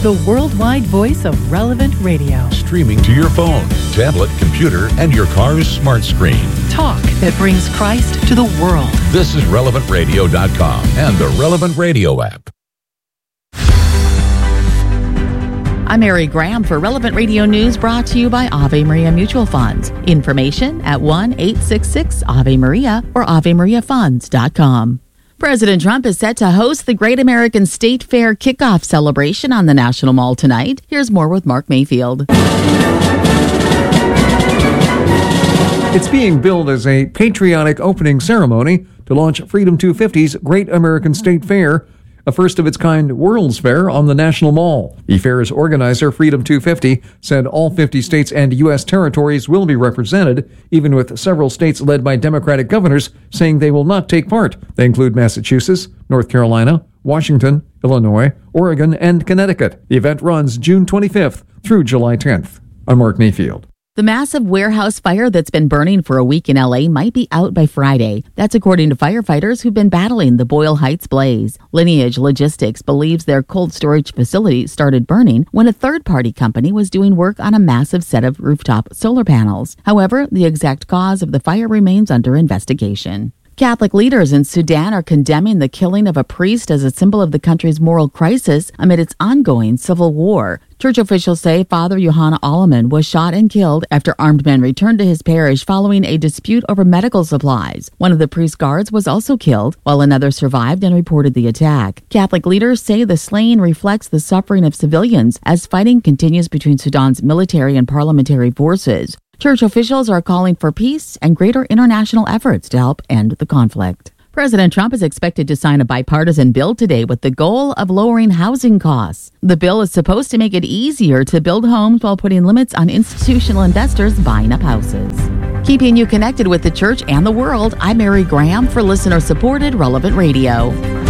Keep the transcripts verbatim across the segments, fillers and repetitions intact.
the worldwide voice of Relevant Radio. Streaming to your phone, tablet, computer, and your car's smart screen. Talk that brings Christ to the world. This is relevant radio dot com and the Relevant Radio app. I'm Mary Graham for Relevant Radio News, brought to you by Ave Maria Mutual Funds. Information at one eight six six Ave Maria or ave maria funds dot com. President Trump is set to host the Great American State Fair kickoff celebration on the National Mall tonight. Here's more with Mark Mayfield. It's being billed as a patriotic opening ceremony to launch Freedom two fifty's Great American State Fair, a first-of-its-kind World's Fair on the National Mall. The fair's organizer, Freedom two fifty, said all fifty states and U S territories will be represented, even with several states led by Democratic governors saying they will not take part. They include Massachusetts, North Carolina, Washington, Illinois, Oregon, and Connecticut. The event runs June twenty-fifth through July tenth. I'm Mark Mayfield. The massive warehouse fire that's been burning for a week in L A might be out by Friday. That's according to firefighters who've been battling the Boyle Heights blaze. Lineage Logistics believes their cold storage facility started burning when a third-party company was doing work on a massive set of rooftop solar panels. However, the exact cause of the fire remains under investigation. Catholic leaders in Sudan are condemning the killing of a priest as a symbol of the country's moral crisis amid its ongoing civil war. Church officials say Father Yohanna Alleman was shot and killed after armed men returned to his parish following a dispute over medical supplies. One of the priest's guards was also killed, while another survived and reported the attack. Catholic leaders say the slaying reflects the suffering of civilians as fighting continues between Sudan's military and parliamentary forces. Church officials are calling for peace and greater international efforts to help end the conflict. President Trump is expected to sign a bipartisan bill today with the goal of lowering housing costs. The bill is supposed to make it easier to build homes while putting limits on institutional investors buying up houses. Keeping you connected with the church and the world, I'm Mary Graham for listener-supported Relevant Radio.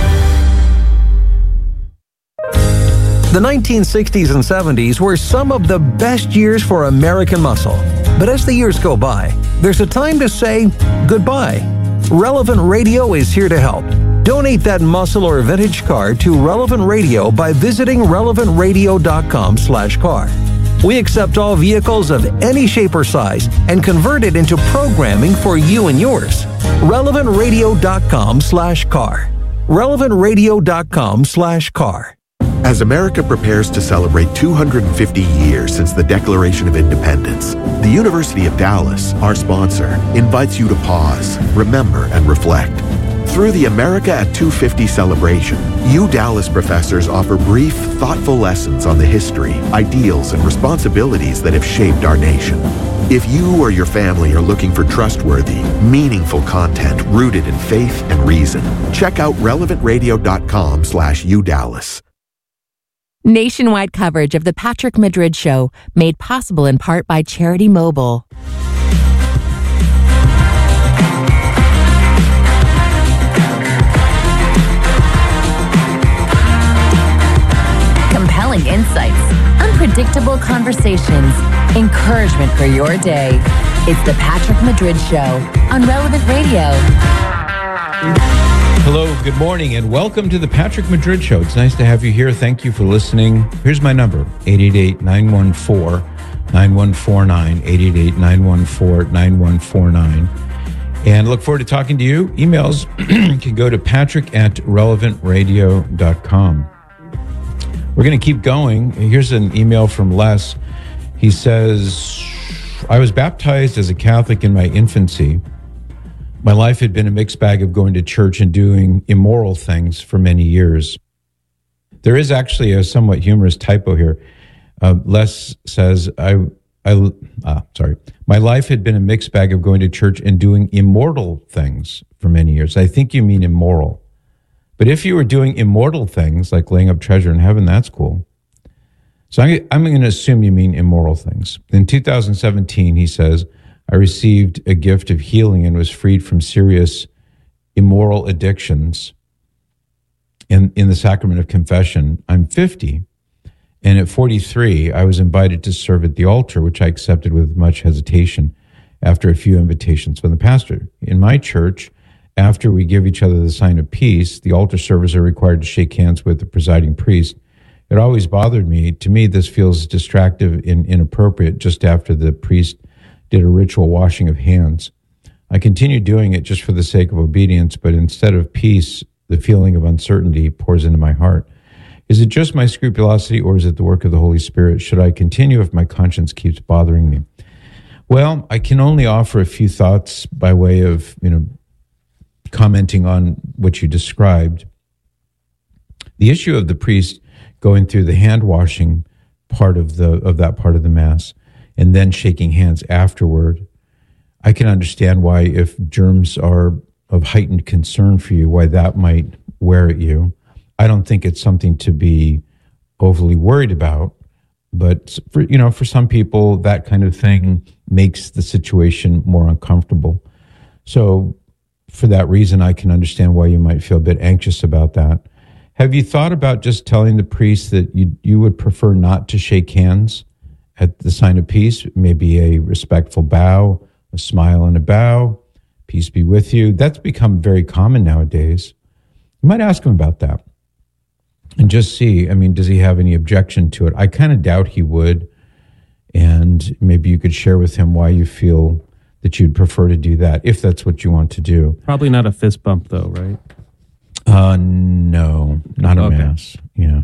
The nineteen sixties and seventies were some of the best years for American muscle. But as the years go by, there's a time to say goodbye. Relevant Radio is here to help. Donate that muscle or vintage car to Relevant Radio by visiting relevant radio dot com slash car. We accept all vehicles of any shape or size and convert it into programming for you and yours. relevant radio dot com slash car. relevant radio dot com slash car. As America prepares to celebrate two hundred fifty years since the Declaration of Independence, the University of Dallas, our sponsor, invites you to pause, remember, and reflect. Through the America at two fifty celebration, U Dallas professors offer brief, thoughtful lessons on the history, ideals, and responsibilities that have shaped our nation. If you or your family are looking for trustworthy, meaningful content rooted in faith and reason, check out relevant radio dot com slash U Dallas. Nationwide coverage of The Patrick Madrid Show, made possible in part by Charity Mobile. Compelling insights, unpredictable conversations, encouragement for your day. It's The Patrick Madrid Show on Relevant Radio. Hello, good morning, and welcome to the Patrick Madrid Show. It's nice to have you here. Thank you for listening. Here's my number, eight eight eight, nine one four, nine one four nine, eight eight eight, nine one four, nine one four nine. And look forward to talking to you. Emails can go to patrick at relevant radio dot com. We're going to keep going. Here's an email from Les. He says, I was baptized as a Catholic in my infancy. My life had been a mixed bag of going to church and doing immoral things for many years. There is actually a somewhat humorous typo here. Uh, Les says, I, I, ah, sorry. My life had been a mixed bag of going to church and doing immortal things for many years. I think you mean immoral. But if you were doing immortal things, like laying up treasure in heaven, that's cool. So I, I'm going to assume you mean immoral things. In two thousand seventeen, he says, I received a gift of healing and was freed from serious immoral addictions in, in the sacrament of confession. I'm fifty, and at forty-three, I was invited to serve at the altar, which I accepted with much hesitation after a few invitations from the pastor. In my church, after we give each other the sign of peace, the altar servers are required to shake hands with the presiding priest It always bothered me. To me, this feels distractive and inappropriate just after the priest did a ritual washing of hands. I continue doing it just for the sake of obedience, but instead of peace, the feeling of uncertainty pours into my heart. Is it just my scrupulosity, or is it the work of the Holy Spirit? Should I continue if my conscience keeps bothering me? Well, I can only offer a few thoughts by way of, you know, commenting on what you described. The issue of the priest going through the hand washing part of the of that part of the Mass and then shaking hands afterward, I can understand why, if germs are of heightened concern for you, why that might wear at you. I don't think it's something to be overly worried about, but for, you know, for some people, that kind of thing makes the situation more uncomfortable. So for that reason, I can understand why you might feel a bit anxious about that. Have you thought about just telling the priest that you you would prefer not to shake hands at the sign of peace? Maybe a respectful bow, a smile and a bow, peace be with you. That's become very common nowadays. You might ask him about that and just see, I mean, does he have any objection to it? I kind of doubt he would. And maybe you could share with him why you feel that you'd prefer to do that, if that's what you want to do. Probably not a fist bump, though, right? Uh, no, not a Okay. Mass. Yeah.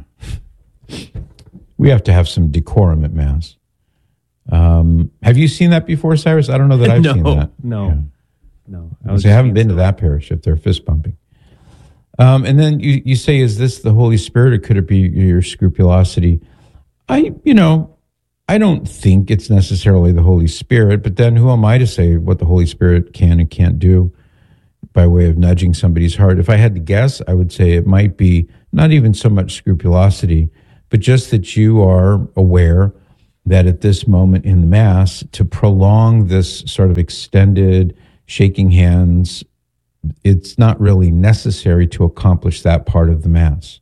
We have to have some decorum at Mass. Um, have you seen that before, Cyrus? I don't know that I've no, seen that. No, Yeah. no. I, I haven't been to that parish if they're fist bumping. Um, and then you, you say, is this the Holy Spirit, or could it be your scrupulosity? I, you know, I don't think it's necessarily the Holy Spirit, but then who am I to say what the Holy Spirit can and can't do by way of nudging somebody's heart? If I had to guess, I would say it might be not even so much scrupulosity, but just that you are aware that at this moment in the Mass, to prolong this sort of extended shaking hands, it's not really necessary to accomplish that part of the Mass.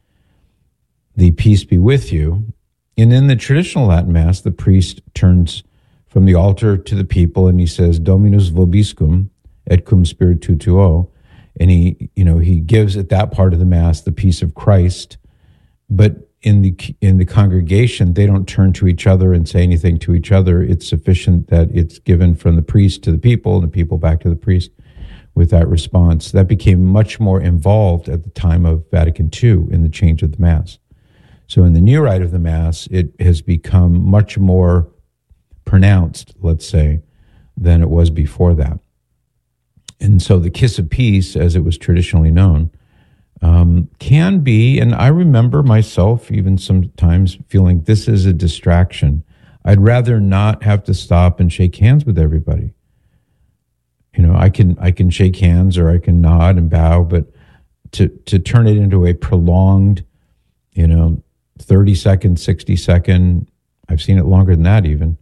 The peace be with you. And in the traditional Latin Mass, the priest turns from the altar to the people and he says, Dominus vobiscum et cum spiritu tuo. And he, you know, he gives at that part of the Mass the peace of Christ. But in the in the congregation, they don't turn to each other and say anything to each other. It's sufficient that it's given from the priest to the people and the people back to the priest with that response. That became much more involved at the time of Vatican Two in the change of the Mass. So in the new rite of the Mass, it has become much more pronounced, let's say, than it was before that. And so the kiss of peace, as it was traditionally known, um, can be, and I remember myself even sometimes feeling this is a distraction. I'd rather not have to stop and shake hands with everybody. You know, I can I can shake hands or I can nod and bow, but to to turn it into a prolonged, you know, thirty second, sixty second, I've seen it longer than that even,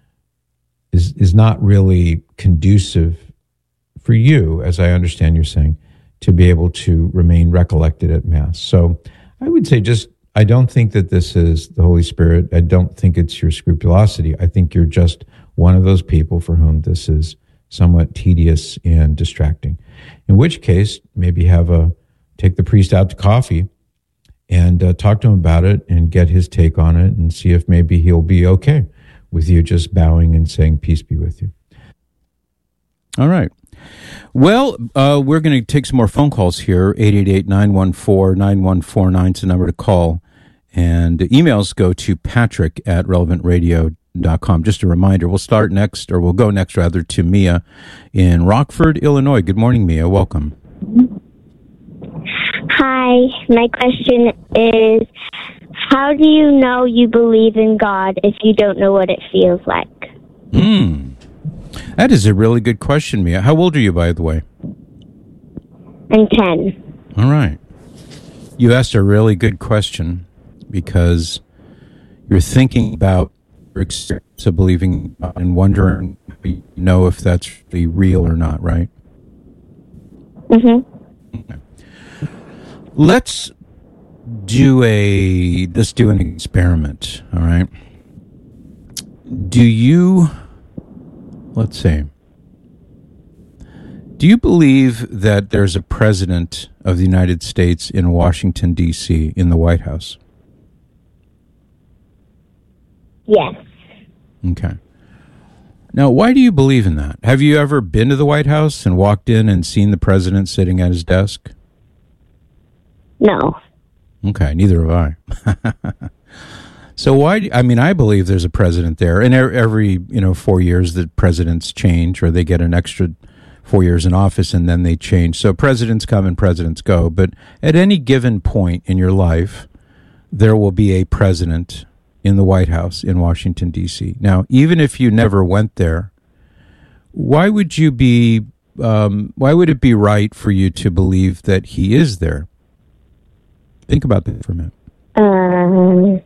is is not really conducive for you, as I understand you're saying, to be able to remain recollected at Mass. So I would say just, I don't think that this is the Holy Spirit. I don't think it's your scrupulosity. I think you're just one of those people for whom this is somewhat tedious and distracting. In which case, maybe have a, take the priest out to coffee and uh, talk to him about it and get his take on it and see if maybe he'll be okay with you just bowing and saying, peace be with you. All right. Well, uh, we're going to take some more phone calls here. eight eight eight, nine one four, nine one four nine is the number to call. And the emails go to patrick at relevant radio dot com. Just a reminder, we'll start next, or we'll go next, rather, to Mia in Rockford, Illinois. Good morning, Mia. Welcome. Hi. My question is, how do you know you believe in God if you don't know what it feels like? Hmm. That is a really good question, Mia. How old are you, by the way? I'm ten. All right. You asked a really good question because you're thinking about your experience of believing and wondering, you know, if that's really real or not, right? Mm-hmm. Okay. Let's do a, let's do an experiment, all right? Do you... Let's see. Do you believe that there's a president of the United States in Washington, D C, in the White House? Yes. Okay. Now, why do you believe in that? Have you ever been to the White House and walked in and seen the president sitting at his desk? No. Okay, neither have I. So why, do, I mean, I believe there's a president there, and every, you know, four years the presidents change, or they get an extra four years in office and then they change. So presidents come and presidents go, but at any given point in your life, there will be a president in the White House in Washington, D C. Now, even if you never went there, why would you be, um, why would it be right for you to believe that he is there? Think about that for a minute. Um,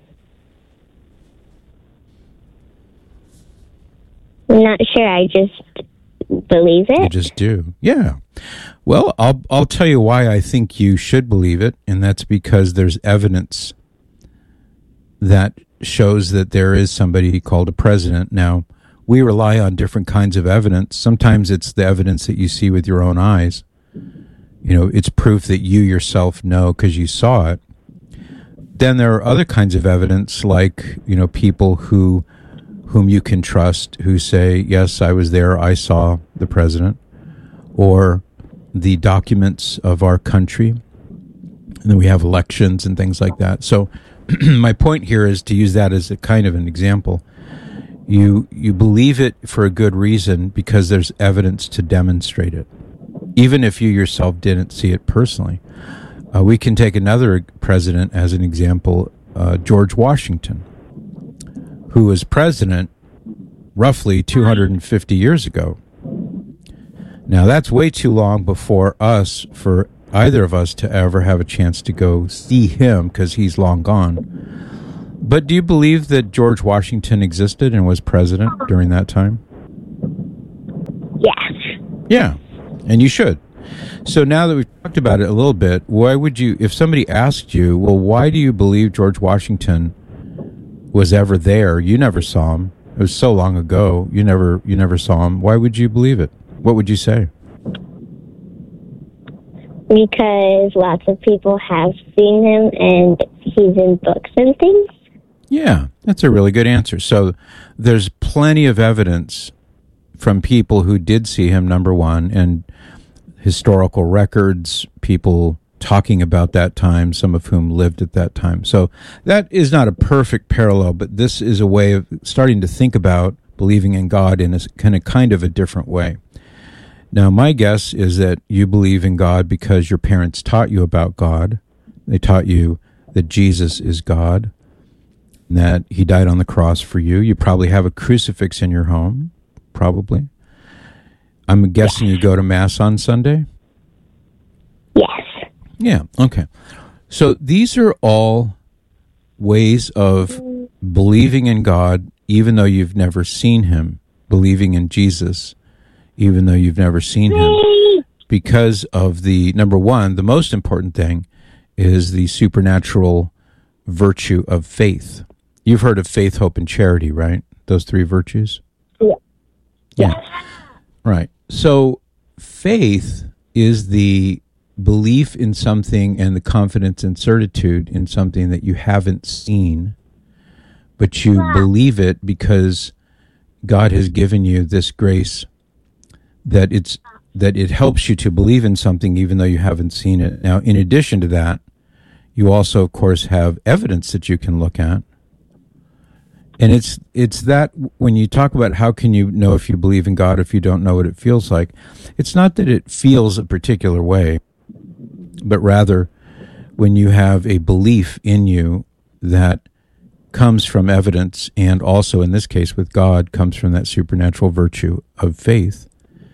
I'm not sure. I just believe it. You just do. Yeah. Well, I'll I'll tell you why I think you should believe it, and that's because there's evidence that shows that there is somebody called a president. Now, we rely on different kinds of evidence. Sometimes it's the evidence that you see with your own eyes. You know, it's proof that you yourself know because you saw it. Then there are other kinds of evidence, like, you know, people who whom you can trust, who say, yes, I was there, I saw the president, or the documents of our country. And then we have elections and things like that. So my point here is to use that as a kind of an example. You you believe it for a good reason because there's evidence to demonstrate it, even if you yourself didn't see it personally. Uh, we can take another president as an example, uh, George Washington, who was president roughly two hundred fifty years ago. Now, that's way too long before us, for either of us to ever have a chance to go see him because he's long gone. But do you believe that George Washington existed and was president during that time? Yes. Yeah, and you should. So now that we've talked about it a little bit, why would you, if somebody asked you, well, why do you believe George Washington was ever there? You never saw him. It was so long ago. You never, you never saw him. Why would you believe it? What would you say? Because lots of people have seen him and he's in books and things. Yeah, that's a really good answer. So there's plenty of evidence from people who did see him, number one, and historical records, people talking about that time, some of whom lived at that time. So that is not a perfect parallel, but this is a way of starting to think about believing in God in a kind of, kind of a different way. Now, my guess is that you believe in God because your parents taught you about God. They taught you that Jesus is God, and that he died on the cross for you. You probably have a crucifix in your home, probably. I'm guessing you go to Mass on Sunday? Yes. Yeah, okay. So these are all ways of believing in God, even though you've never seen him, believing in Jesus, even though you've never seen him, because of the, number one, the most important thing is the supernatural virtue of faith. You've heard of faith, hope, and charity, right? Those three virtues? Yeah. Yeah. Right. So faith is the belief in something and the confidence and certitude in something that you haven't seen, but you believe it because God has given you this grace that it's that it helps you to believe in something even though you haven't seen it. Now, in addition to that, you also, of course, have evidence that you can look at. And it's it's that when you talk about how can you know if you believe in God if you don't know what it feels like, it's not that it feels a particular way, but rather when you have a belief in you that comes from evidence, and also in this case with God comes from that supernatural virtue of faith.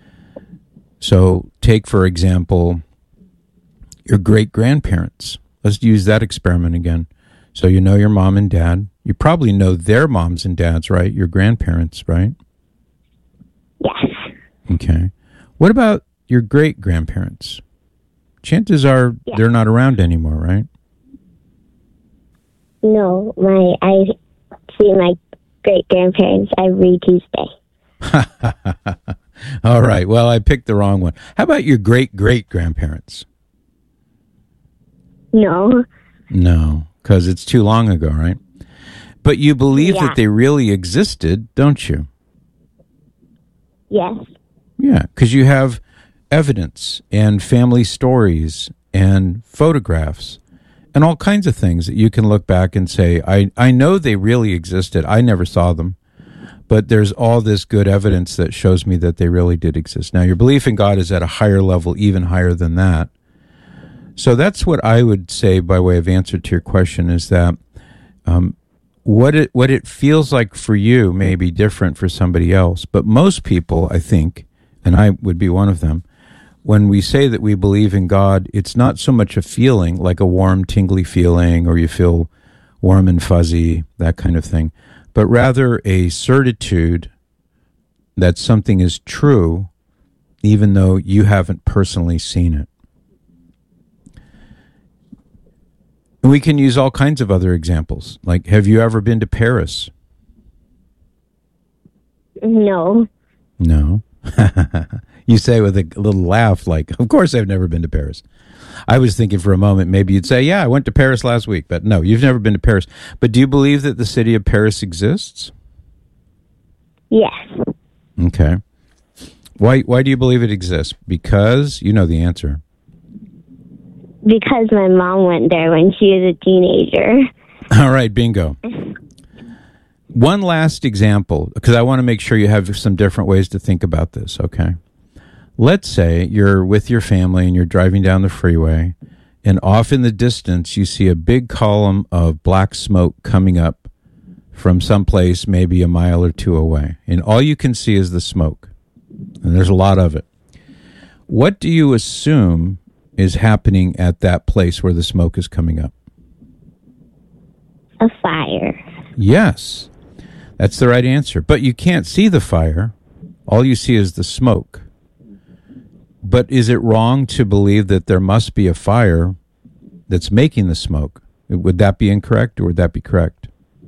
So take, for example, your great-grandparents. Let's use that experiment again. So you know your mom and dad. You probably know their moms and dads, right? Your grandparents, right? Yes. Okay. What about your great-grandparents? Chances are yes. They're not around anymore, right? No, my I see my great-grandparents every Tuesday. All right. Well, I picked the wrong one. How about your great-great-grandparents? No. No, because it's too long ago, right? But you believe Yeah. that they really existed, don't you? Yes. Yeah, because you have evidence and family stories and photographs and all kinds of things that you can look back and say, I, I know they really existed. I never saw them. But there's all this good evidence that shows me that they really did exist. Now, your belief in God is at a higher level, even higher than that. So that's what I would say by way of answer to your question is that um, what it what it feels like for you may be different for somebody else. But most people, I think, and I would be one of them, when we say that we believe in God, it's not so much a feeling like a warm, tingly feeling or you feel warm and fuzzy, that kind of thing, but rather a certitude that something is true even though you haven't personally seen it. We can use all kinds of other examples. Like, have you ever been to Paris? No. No. You say with a little laugh, like, of course I've never been to Paris. I was thinking for a moment maybe you'd say, yeah, I went to Paris last week. But no, you've never been to Paris. But do you believe that the city of Paris exists? Yes. Okay. Why, why do you believe it exists? Because you know the answer. Because my mom went there when she was a teenager. All right, bingo. One last example, because I want to make sure you have some different ways to think about this, okay? Let's say you're with your family and you're driving down the freeway, and off in the distance you see a big column of black smoke coming up from someplace maybe a mile or two away. And all you can see is the smoke. And there's a lot of it. What do you assume is happening at that place where the smoke is coming up? A fire. Yes, that's the right answer. But you can't see the fire. All you see is the smoke. But is it wrong to believe that there must be a fire that's making the smoke? Would that be incorrect or would that be correct?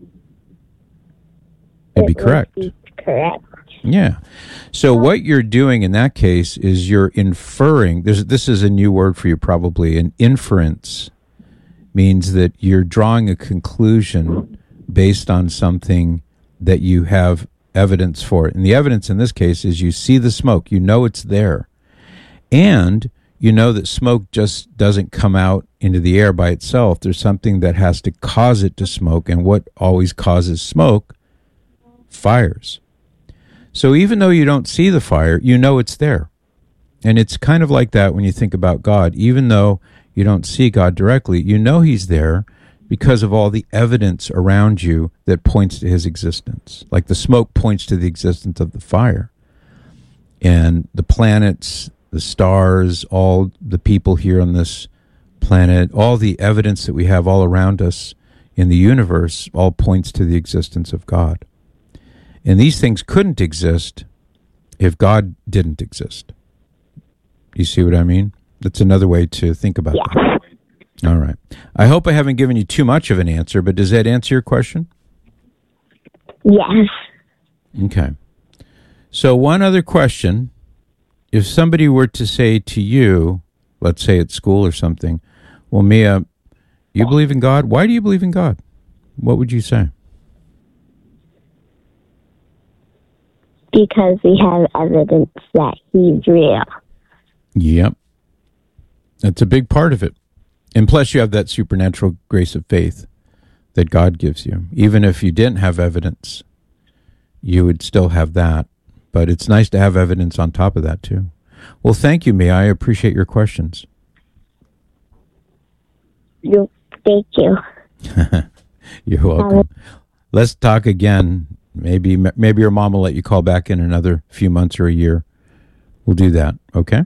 It'd be correct. Be correct. Yeah. So what you're doing in that case is you're inferring, there's, this is a new word for you probably, an inference means that you're drawing a conclusion based on something that you have evidence for. And the evidence in this case is you see the smoke, you know it's there. And you know that smoke just doesn't come out into the air by itself. There's something that has to cause it to smoke. And what always causes smoke? Fires. So even though you don't see the fire, you know it's there. And it's kind of like that when you think about God. Even though you don't see God directly, you know he's there because of all the evidence around you that points to his existence. Like the smoke points to the existence of the fire. And the planets, the stars, all the people here on this planet, all the evidence that we have all around us in the universe all points to the existence of God. And these things couldn't exist if God didn't exist. You see what I mean? That's another way to think about Yeah. that. All right. I hope I haven't given you too much of an answer, but does that answer your question? Yes. Okay. So one other question. If somebody were to say to you, let's say at school or something, well, Mia, you believe in God? Why do you believe in God? What would you say? Because we have evidence that he's real. Yep. That's a big part of it. And plus you have that supernatural grace of faith that God gives you. Even if you didn't have evidence, you would still have that. But it's nice to have evidence on top of that, too. Well, thank you, Mia. I appreciate your questions. You, thank you. You're welcome. Let's talk again. Maybe maybe your mom will let you call back in another few months or a year. We'll do that, okay?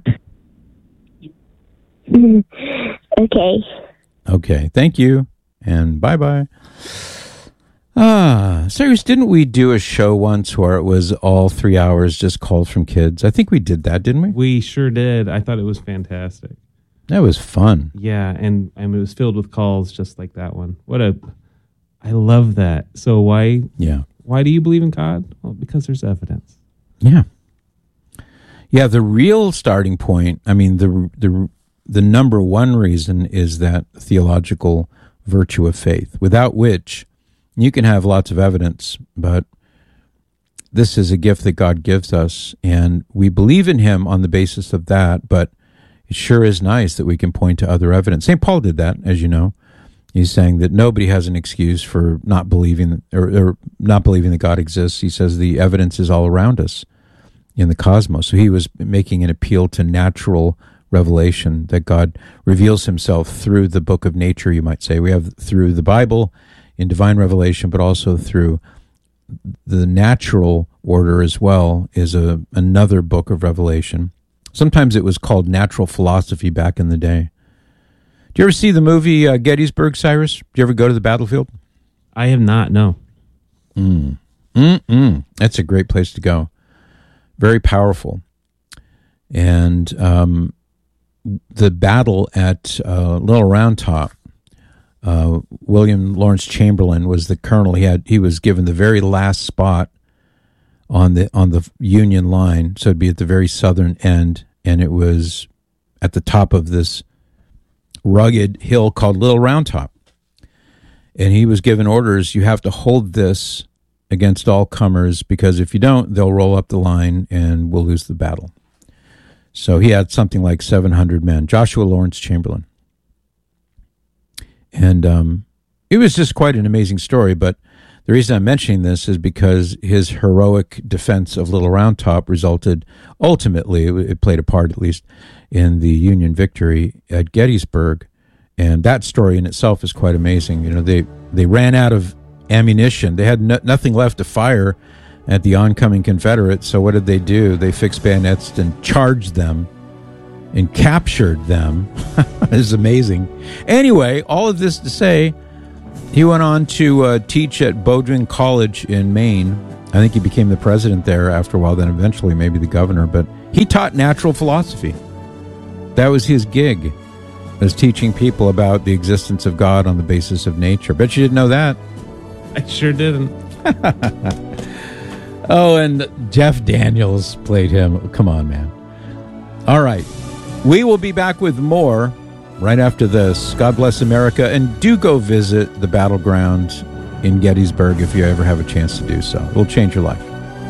Okay. Okay, thank you, and bye-bye. Ah, Cyrus, didn't we do a show once where it was all three hours just calls from kids? I think we did that, didn't we? We sure did. I thought it was fantastic. That was fun. Yeah, and, and it was filled with calls just like that one. What a... I love that. So why... Yeah. Why do you believe in God? Well, because there's evidence. Yeah. Yeah, the real starting point, I mean, the the the number one reason is that theological virtue of faith, without which You can have lots of evidence, but this is a gift that God gives us, and we believe in him on the basis of that, but it sure is nice that we can point to other evidence. Saint Paul did that, as you know. He's saying that nobody has an excuse for not believing or, or not believing that God exists. He says the evidence is all around us in the cosmos. So he was making an appeal to natural revelation, that God reveals himself through the book of nature, you might say. We have through the Bible in divine revelation, but also through the natural order as well is a another book of revelation. Sometimes it was called natural philosophy back in the day. Do you ever see the movie uh, Gettysburg, Cyrus? Do you ever go to the battlefield? I have not, no. Mm. Mm-mm. That's a great place to go. Very powerful. And um, the battle at uh, Little Round Top, uh, William Lawrence Chamberlain was the colonel. He had he was given the very last spot on the on the Union line, so it'd be at the very southern end, and it was at the top of this rugged hill called Little Round Top. And he was given orders, you have to hold this against all comers, because if you don't, they'll roll up the line and we'll lose the battle. So he had something like seven hundred men, Joshua Lawrence Chamberlain. And um, it was just quite an amazing story, but the reason I'm mentioning this is because his heroic defense of Little Round Top resulted, ultimately, it played a part at least, in the Union victory at Gettysburg. And that story in itself is quite amazing. You know, they, they ran out of ammunition. They had no, nothing left to fire at the oncoming Confederates. So what did they do? They fixed bayonets and charged them and captured them. It's amazing. Anyway, all of this to say, he went on to uh, teach at Bowdoin College in Maine. I think he became the president there after a while, then eventually maybe the governor. But he taught natural philosophy. That was his gig, was teaching people about the existence of God on the basis of nature. Bet you didn't know that. I sure didn't. Oh, and Jeff Daniels played him. Come on, man. All right. We will be back with more right after this. God bless America. And do go visit the battleground in Gettysburg if you ever have a chance to do so. It will change your life.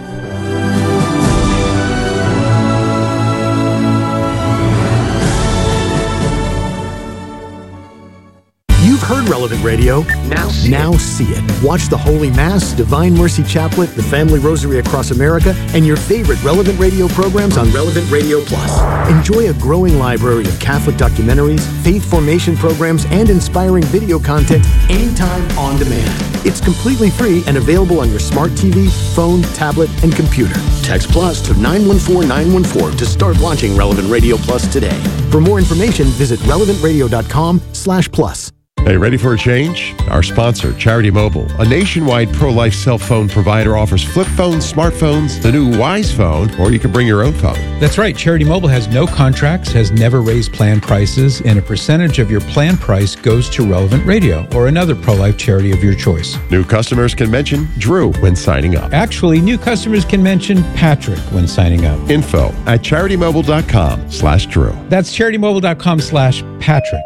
Heard Relevant Radio? Now see, now it. see it. Watch the Holy Mass, Divine Mercy Chaplet, the Family Rosary Across America, and your favorite Relevant Radio programs on Relevant Radio Plus. Enjoy a growing library of Catholic documentaries, faith formation programs, and inspiring video content anytime on demand. It's completely free and available on your smart T V, phone, tablet, and computer. Text Plus to nine one four nine one four to start watching Relevant Radio Plus today. For more information, visit relevant radio dot com slash plus. Hey, ready for a change? Our sponsor, Charity Mobile, a nationwide pro-life cell phone provider, offers flip phones, smartphones, the new Wise phone, or you can bring your own phone. That's right. Charity Mobile has no contracts, has never raised plan prices, and a percentage of your plan price goes to Relevant Radio or another pro-life charity of your choice. New customers can mention Drew when signing up. Actually, new customers can mention Patrick when signing up. Info at charitymobile.com slash Drew. That's charitymobile.com slash Patrick.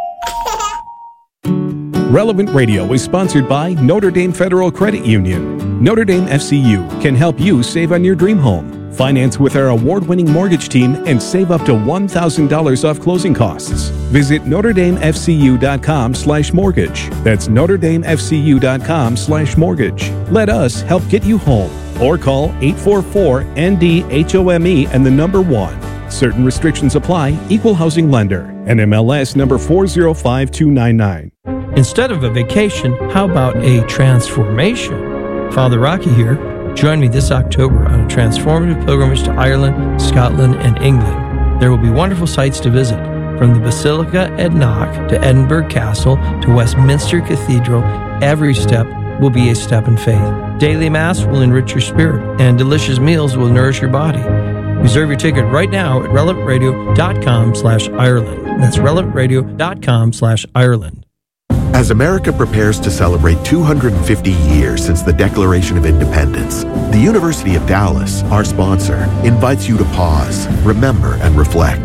Relevant Radio is sponsored by Notre Dame Federal Credit Union. Notre Dame F C U can help you save on your dream home. Finance with our award-winning mortgage team and save up to one thousand dollars off closing costs. Visit notre dame f c u dot com slash mortgage. That's notre dame f c u dot com slash mortgage. Let us help get you home. Or call eight four four N D H O M E and the number one. Certain restrictions apply. Equal housing lender. N M L S number four zero five two nine nine. Instead of a vacation, how about a transformation? Father Rocky here. Join me this October on a transformative pilgrimage to Ireland, Scotland, and England. There will be wonderful sights to visit, from the Basilica at Knock to Edinburgh Castle to Westminster Cathedral. Every step will be a step in faith. Daily Mass will enrich your spirit, and delicious meals will nourish your body. Reserve your ticket right now at relevant radio dot com slash Ireland. That's relevant radio dot com slash Ireland. As America prepares to celebrate two hundred fifty years since the Declaration of Independence, the University of Dallas, our sponsor, invites you to pause, remember, and reflect.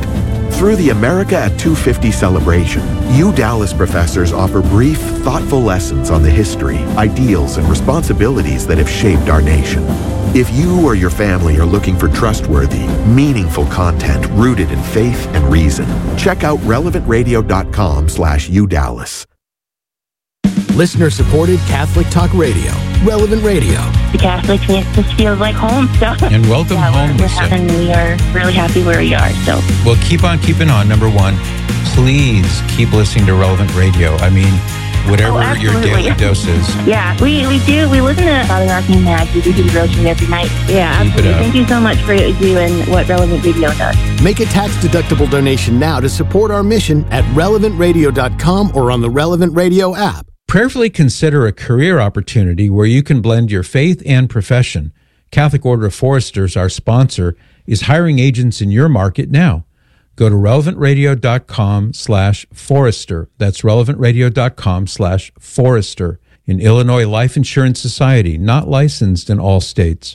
Through the America at two fifty celebration, U Dallas professors offer brief, thoughtful lessons on the history, ideals, and responsibilities that have shaped our nation. If you or your family are looking for trustworthy, meaningful content rooted in faith and reason, check out relevant radio dot com slash U Dallas. Listener-supported Catholic Talk Radio, Relevant Radio. The Catholics makes us feel like home. So. And welcome yeah, home, we're, Lisa. And we are really happy where we are. So. Well, keep on keeping on. Number one, please keep listening to Relevant Radio. I mean, whatever oh, your daily dose is. Yeah, we, we do. We listen to Father Rocky and Mags. We do the devotion every night. Yeah, keep absolutely. Thank you so much for what you do and what Relevant Radio does. Make a tax-deductible donation now to support our mission at relevant radio dot com or on the Relevant Radio app. Prayerfully consider a career opportunity where you can blend your faith and profession. Catholic Order of Foresters, our sponsor, is hiring agents in your market now. Go to relevant radio dot com slash forester. That's relevant radio dot com slash forester. An Illinois Life Insurance Society, not licensed in all states.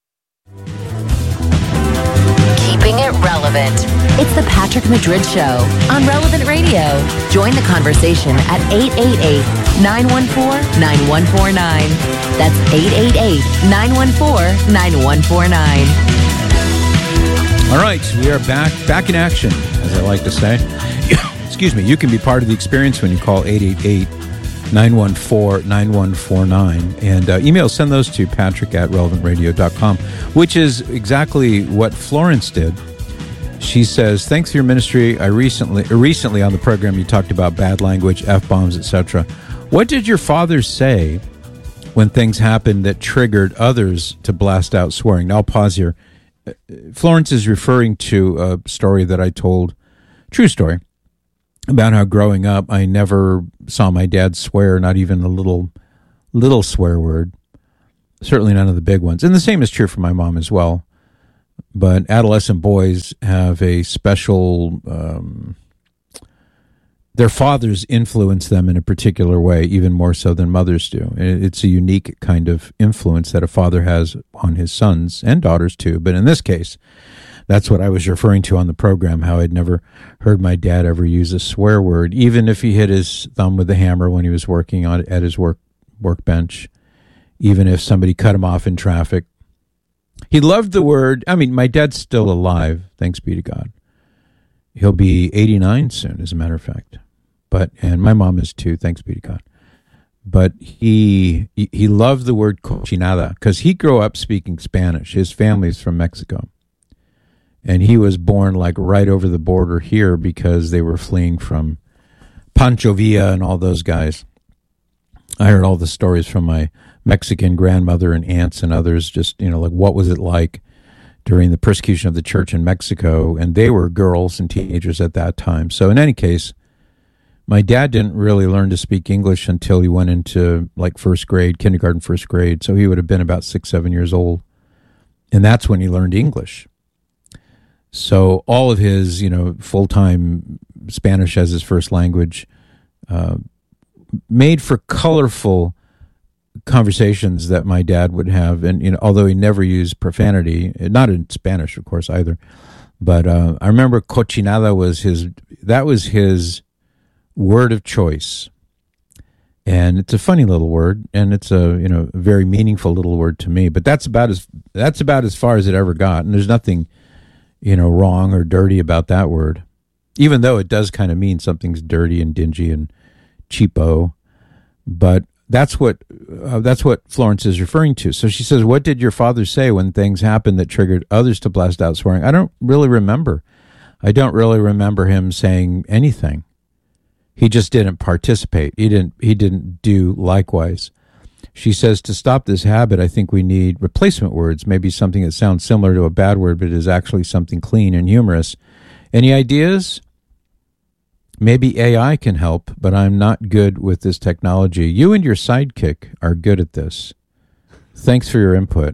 Keeping it relevant. It's the Patrick Madrid Show on Relevant Radio. Join the conversation at eight eight eight, nine one four, nine one four nine. That's eight eight eight, nine one four, nine one four nine. All right, we are back, back in action, as I like to say. Excuse me. You can be part of the experience when you call eight eight eight, nine one four, nine one four nine. And uh, email, send those to patrick at relevant radio dot com, which is exactly what Florence did. She says, thanks for your ministry. I recently, recently on the program, you talked about bad language, F-bombs, et cetera. What did your father say when things happened that triggered others to blast out swearing? Now, I'll pause here. Florence is referring to a story that I told, true story, about how growing up, I never saw my dad swear, not even a little, little swear word. Certainly none of the big ones. And the same is true for my mom as well. But adolescent boys have a special, um, their fathers influence them in a particular way, even more so than mothers do. It's a unique kind of influence that a father has on his sons and daughters too. But in this case, that's what I was referring to on the program, how I'd never heard my dad ever use a swear word, even if he hit his thumb with a hammer when he was working on at his work workbench, even if somebody cut him off in traffic. He loved the word. I mean, my dad's still alive, thanks be to God. He'll be eighty-nine soon, as a matter of fact. But and my mom is too, thanks be to God. But he he loved the word cochinada because he grew up speaking Spanish. His family's from Mexico. And he was born like right over the border here because they were fleeing from Pancho Villa and all those guys. I heard all the stories from my Mexican grandmother and aunts and others, just, you know, like what was it like during the persecution of the church in Mexico? And they were girls and teenagers at that time. So in any case, my dad didn't really learn to speak English until he went into like first grade, kindergarten, first grade. So he would have been about six, seven years old. And that's when he learned English. So all of his, you know, full-time Spanish as his first language uh, made for colorful conversations that my dad would have. And, you know, although he never used profanity, not in Spanish, of course, either. But uh, I remember cochinada was his, that was his word of choice. And it's a funny little word, and it's a, you know, very meaningful little word to me. But that's about as, that's about as far as it ever got. And there's nothing, you know, wrong or dirty about that word, even though it does kind of mean something's dirty and dingy and cheapo. But that's what uh, that's what Florence is referring to. So she says, what did your father say when things happened that triggered others to blast out swearing? I don't really remember. I don't really remember him saying anything. He just didn't participate. He didn't he didn't do likewise. She says, to stop this habit, I think we need replacement words, maybe something that sounds similar to a bad word, but is actually something clean and humorous. Any ideas? Maybe A I can help, but I'm not good with this technology. You and your sidekick are good at this. Thanks for your input.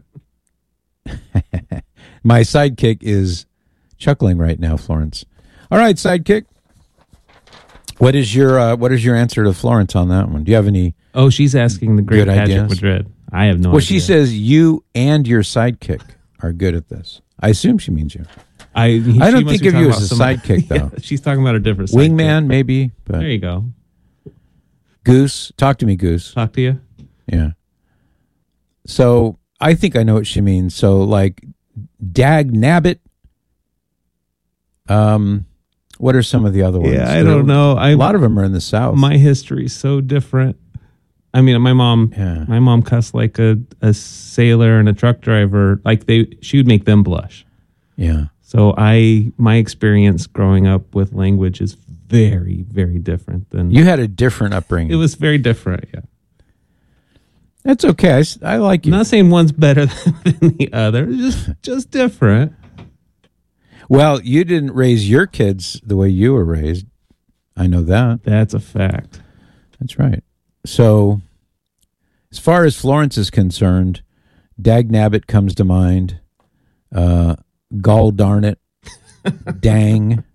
My sidekick is chuckling right now, Florence. All right, sidekick. What is your uh, what is your answer to Florence on that one? Do you have any? Oh, she's asking the great Patrick ideas? Madrid. I have no well, idea. Well, she says you and your sidekick are good at this. I assume she means you. I he, I don't she must think be of you talking as a about somebody- sidekick, though. Yeah, she's talking about a different sidekick. Wingman, maybe. But There you go. Goose, talk to me, Goose. Talk to you. Yeah. So I think I know what she means. So like, dag nabbit. Um, what are some of the other ones? Yeah, I There- don't know. I, a lot of them are in the South. My history is so different. I mean, my mom, Yeah. my mom cussed like a, a sailor and a truck driver. Like they, she would make them blush. Yeah. So I, my experience growing up with language is very, very different than You had a different upbringing. It was very different. Yeah. That's okay. I, s- I like I'm you. not saying one's better than the other. It's just, just different. Well, you didn't raise your kids the way you were raised. I know that. That's a fact. That's right. So, as far as Florence is concerned, dag nabbit comes to mind. Uh, gall darn it. Dang.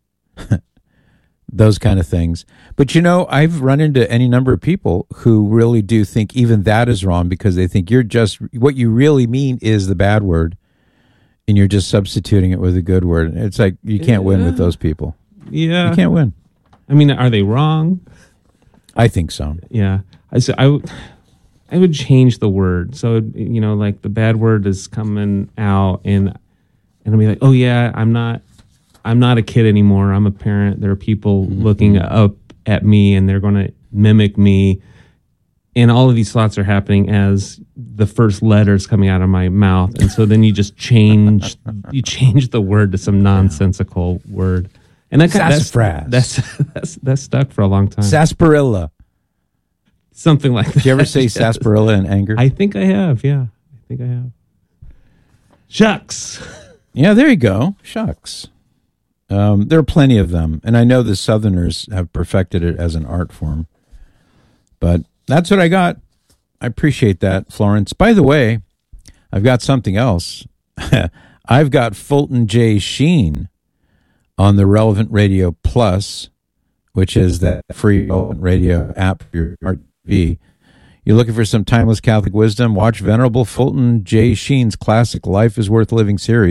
Those kind of things. But you know, I've run into any number of people who really do think even that is wrong because they think you're just, what you really mean is the bad word and you're just substituting it with a good word. It's like, you can't win with those people. Yeah. You can't win. I mean, are they wrong? I think so. Yeah. I so I would I would change the word. So, you know, like the bad word is coming out and and I'll be like, "Oh yeah, I'm not I'm not a kid anymore. I'm a parent. There are people Mm-hmm. looking up at me and they're going to mimic me." And all of these thoughts are happening as the first letters coming out of my mouth. And so then you just change you change the word to some nonsensical word. And that kind of, Sassafras. that's, that's that's that's stuck for a long time. Sarsaparilla. Something like that. Did you ever say Yes. sarsaparilla in anger? I think I have, yeah. I think I have. Shucks. Yeah, there you go. Shucks. Um, there are plenty of them. And I know the Southerners have perfected it as an art form. But that's what I got. I appreciate that, Florence. By the way, I've got something else. I've got Fulton J. Sheen on the Relevant Radio Plus, which is that free Relevant Radio app for your smart T V. You're looking for some timeless Catholic wisdom? Watch Venerable Fulton J. Sheen's classic Life is Worth Living series.